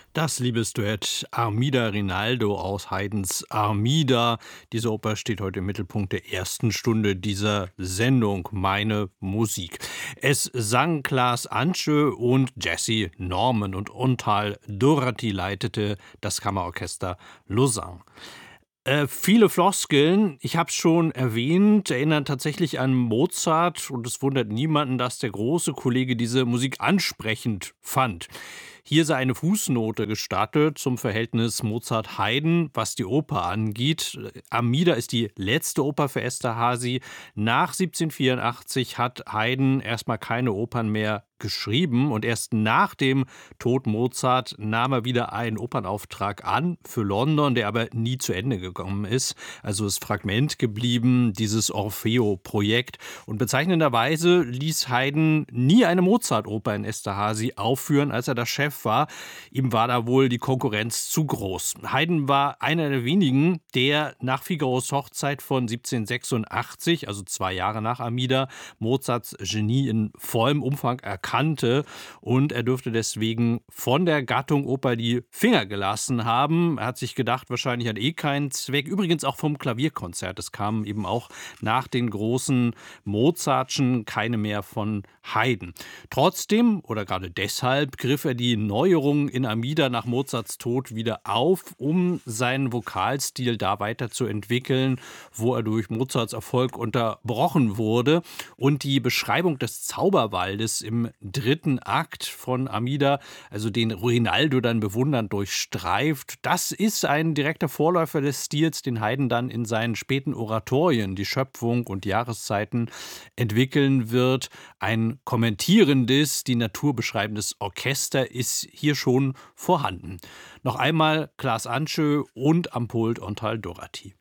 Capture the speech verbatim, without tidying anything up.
Das Liebesduett Armida Rinaldo aus Haydns Armida. Diese Oper steht heute im Mittelpunkt der ersten Stunde dieser Sendung Meine Musik. Es sang Klaas Antje und Jessye Norman und Ontal Dorrathy leitete das Kammerorchester Lausanne. Äh, viele Floskeln, ich habe es schon erwähnt, erinnern tatsächlich an Mozart und es wundert niemanden, dass der große Kollege diese Musik ansprechend fand. Hier sei eine Fußnote gestattet zum Verhältnis Mozart-Haydn, was die Oper angeht. Armida ist die letzte Oper für Esterházy. Nach siebzehnhundertvierundachtzig hat Haydn erstmal keine Opern mehr geschrieben und erst nach dem Tod Mozart nahm er wieder einen Opernauftrag an für London, der aber nie zu Ende gekommen ist. Also ist Fragment geblieben, dieses Orfeo-Projekt. Und bezeichnenderweise ließ Haydn nie eine Mozart-Oper in Esterházy aufführen, als er der Chef war. Ihm war da wohl die Konkurrenz zu groß. Haydn war einer der wenigen, der nach Figaros Hochzeit von siebzehnhundertsechsundachtzig, also zwei Jahre nach Armida, Mozarts Genie in vollem Umfang erkannte. Und er dürfte deswegen von der Gattung Oper die Finger gelassen haben. Er hat sich gedacht, wahrscheinlich hat eh keinen Zweck. Übrigens auch vom Klavierkonzert. Es kamen eben auch nach den großen Mozartschen keine mehr von Haydn. Trotzdem, oder gerade deshalb, griff er die Neuerungen in Armida nach Mozarts Tod wieder auf, um seinen Vokalstil da weiterzuentwickeln, wo er durch Mozarts Erfolg unterbrochen wurde. Und die Beschreibung des Zauberwaldes im dritten Akt von Armida, also den Rinaldo dann bewundernd durchstreift, das ist ein direkter Vorläufer des Stils, den Haydn dann in seinen späten Oratorien, die Schöpfung und Jahreszeiten, entwickeln wird. Ein kommentierendes, die Natur beschreibendes Orchester ist hier schon vorhanden. Noch einmal Klaas Antje und am Pult Ontal Dorrathy.